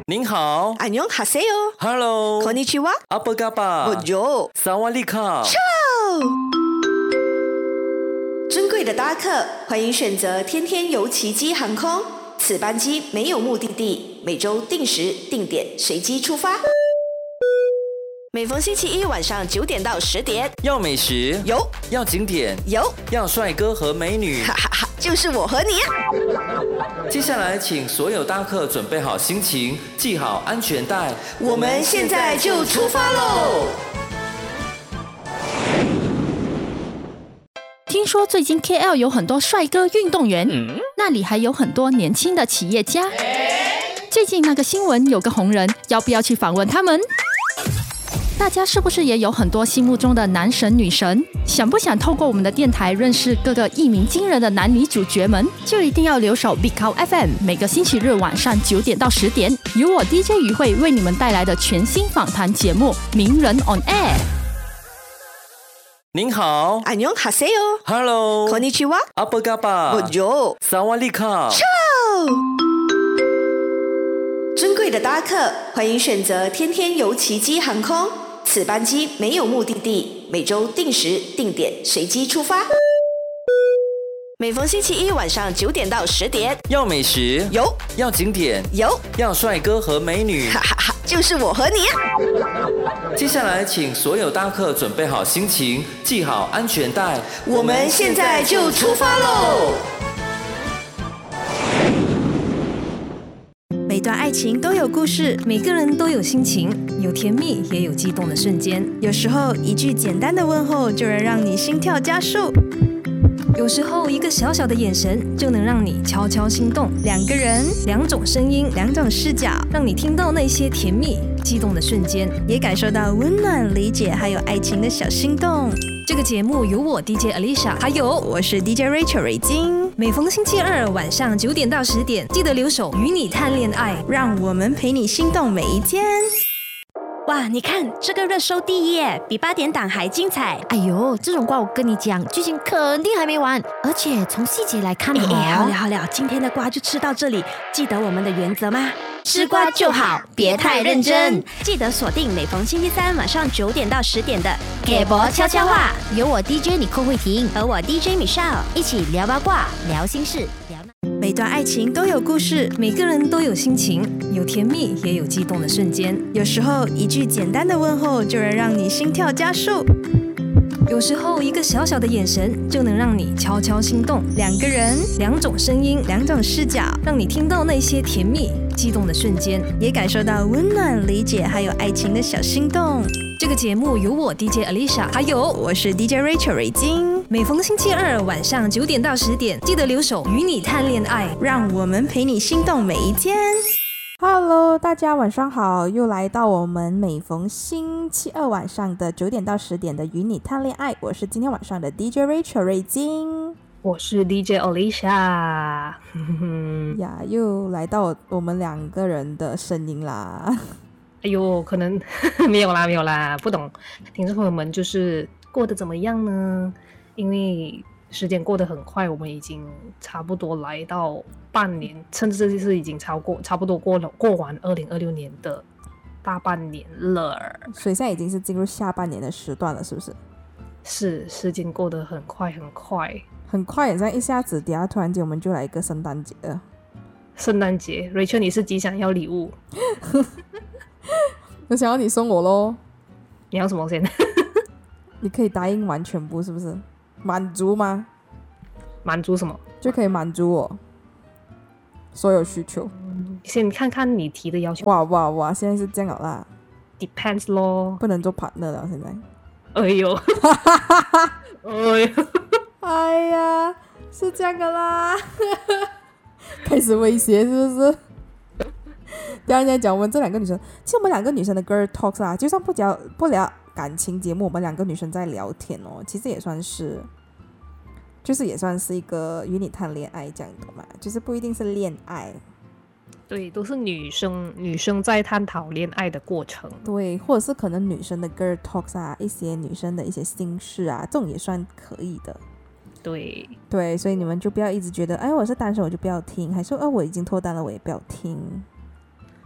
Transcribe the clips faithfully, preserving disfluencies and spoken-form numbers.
您好， 안녕하세요 Hello， konnichiwa， 阿波嘎巴， Bonjour， 萨瓦利卡。 尊贵的搭客，欢迎选择天天游奇迹航空。此班机没有目的地，每周定时定点随机出发。每逢星期一晚上九点到十点， 要美食有， 要景点有， 要帅哥和美女， 哈哈哈，就是我和你。 接下来请所有搭客准备好心情，系好安全带， 我们现在就出发喽！ 听说最近 K L 有很多帅哥运动员，嗯、那里还有很多年轻的企业家。最近那个新闻有个红人，要不要去访问他们？大家是不是也有很多心目中的男神女神？想不想透过我们的电台认识各个一鸣惊人的男女主角们？就一定要留守 Big Cow F M， 每个星期日晚上九点到十点，由我 D J 于慧为你们带来的全新访谈节目《名人 on Air》。 您好， 안녕하세요 Hello， konnichiwa， 阿波嘎巴， Bonjour， 萨瓦利卡。 尊贵的搭客，欢迎选择天天游奇迹航空。此班机没有目的地，每周定时定点随机出发。每逢星期一晚上九点到十点， 要美食有， 要景点有， 要帅哥和美女， 哈哈哈，就是我和你。 接下来请所有搭客准备好心情，系好安全带， 我们现在就出发喽！ 每段爱情都有故事，每个人都有心情，有甜蜜也有激动的瞬间。有时候一句简单的问候就能让你心跳加速，有时候一个小小的眼神就能让你悄悄心动。两个人，两种声音，两种视角，让你听到那些甜蜜激动的瞬间，也感受到温暖、理解还有爱情的小心动。这个节目由我 D J Alicia， 还有我是 D J Rachel 瑞金。每逢星期二晚上九点到十点，记得留守与你谈恋爱，让我们陪你心动每一天。 哇，你看这个热搜第一耶，比八点档还精彩。 哎呦，这种瓜我跟你讲，剧情肯定还没完，而且从细节来看， 哎哎，好了好了，今天的瓜就吃到这里。记得我们的原则吗？吃瓜就好，别太认真。记得锁定每逢星期三晚上九点到十点的给博悄悄话， 由我 D J 你寇慧婷和我 D J Michelle 一起聊八卦、聊心事、聊那。 每段爱情都有故事，每个人都有心情，有甜蜜也有激动的瞬间。有时候一句简单的问候就能让你心跳加速，有时候一个小小的眼神就能让你悄悄心动。两个人，两种声音，两种视角，让你听到那些甜蜜激动的瞬间，也感受到温暖、理解还有爱情的小心动。这个节目由我 D J Alicia， 还有我是 D J Rachel 瑞金。每逢星期二晚上九点到十点，记得留守与你谈恋爱，让我们陪你心动每一天。 Hello， 大家晚上好，又来到我们每逢星期二晚上的九点到十点的与你谈恋爱，我是今天晚上的 D J Rachel 瑞金， 我是 D J Alicia 呀，又来到我们两个人的声音啦。 哎呦，可能没有啦没有啦，不懂听众朋友们就是过得怎么样呢？因为时间过得很快，我们已经差不多来到半年，甚至这是已经超过差不多过了过完二零二六年的大半年了， 所以现在已经是进入下半年的时段了，是不是？ 是，时间过得很快很快很快，很像一下子，等下突然间我们就来一个圣诞节了。 圣诞节 Rachel 你是极想要礼物我想要你送我咯。 你要什么先？ 你可以答应完全部是不是？满足吗？ 满足什么？ 就可以满足我所有需求。 嗯、先看看你提的要求。 哇哇哇！现在是这样了啦。 Depends 咯， 不能做 partner 了现在。 哎呦，哎呦， 哎呀，是这样的啦。开始威胁是不是？第二天讲我们这两个女生，其实我们两个女生的 girl talks 啊，就算不聊不聊感情节目，我们两个女生在聊天哦，其实也算是，就是也算是一个与你谈恋爱这样的嘛，就是不一定是恋爱。 对，都是女生女生在探讨恋爱的过程。 对，或者是可能女生的 girl talks 啊，一些女生的一些心事啊，这种也算可以的。 对对，所以你们就不要一直觉得，哎，我是单身我就不要听，还说，哦，我已经脱单了我也不要听。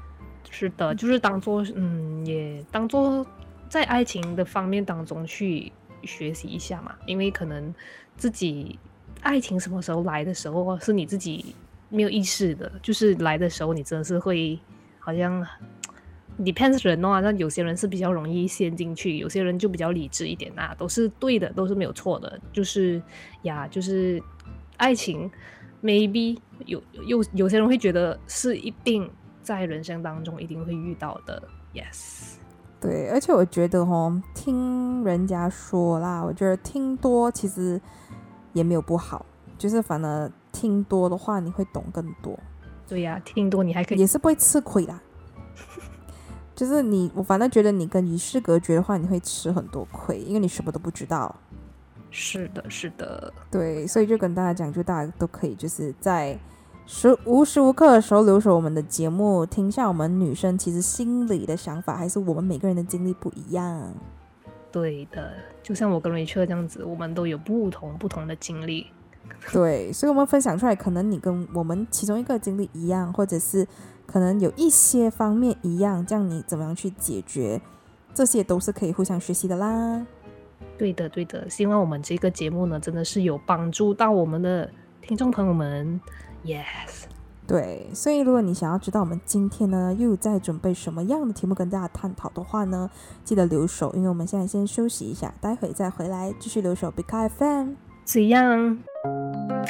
是的，就是当做嗯，也当做在爱情的方面当中去学习一下嘛，因为可能自己爱情什么时候来的时候是你自己没有意识的，就是来的时候你真的是会好像 depends 人哦，那有些人是比较容易陷进去，有些人就比较理智一点啊，都是对的，都是没有错的，就是呀，就是爱情 maybe 有有有些人会觉得是一定在人生当中一定会遇到的 yes。 对，而且我觉得哦，听人家说啦，我觉得听多其实也没有不好，就是反而听多的话你会懂更多。 对呀、啊，听多你还可以也是不会吃亏啦就是你，我反正觉得你跟与世隔绝的话，你会吃很多亏，因为你什么都不知道。 是的，是的， 对，所以就跟大家讲，就大家都可以就是在时无时无刻的时候留守我们的节目，听一下我们女生其实心里的想法，还是我们每个人的经历不一样。 对的，就像我跟Rachel这样子，我们都有不同不同的经历。 对，所以我们分享出来，可能你跟我们其中一个经历一样，或者是可能有一些方面一样，这样你怎么样去解决，这些都是可以互相学习的啦。 对的对的，希望我们这个节目呢真的是有帮助到我们的听众朋友们。 Yes。 对，所以如果你想要知道我们今天呢又在准备什么样的题目跟大家探讨的话呢，记得留守，因为我们现在先休息一下，待会再回来继续留守 Big F M。 这样